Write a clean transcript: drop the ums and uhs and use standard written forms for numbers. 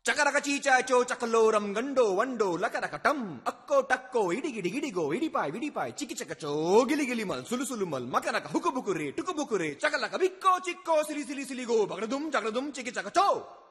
ಚಕರಕ ಚೀಚಾಚೋ ಚಕಲೋರಂ ಗಂಡೋ ವಂಡೋ ಲಕರಕ ಟಂ ಅಕ್ಕೋ ಟಕ್ಕೋ ಇಡಿಗಿಡಿ ಗಿಡಿಗೋ ಇಡಿಪಾಯ್ ವಿಡಿಪಾಯ್ ಚಿಕಿ ಚಕಚೋ ಗಿಲಿಗಿಲಿ ಮಲ್ ಸುಲು ಮಲ್ ಮಕನಕ ಹುಕುಬುಕುರೆ ಟುಕುಬುಕುರೆ ಚಕಲಕ ಬಿಕ್ಕೋ ಚಿಕ್ಕೋ ಸಿಲಿ ಸಿಲಿ ಸಿಲಿಗೋ ಬಗಡದುಂ ಚಕಲದುಂ ಚಿಕಿ ಚಕಚೋ